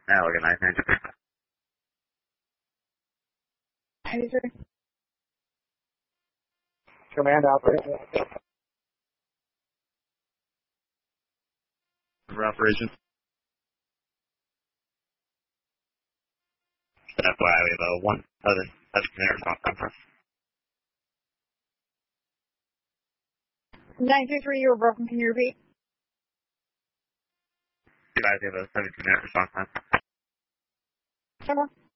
Now we're going to 93. Command operator. For operation. That's why we have one other response time. 933, you were broken. Can you repeat? You guys have a 17-minute response time. Sure.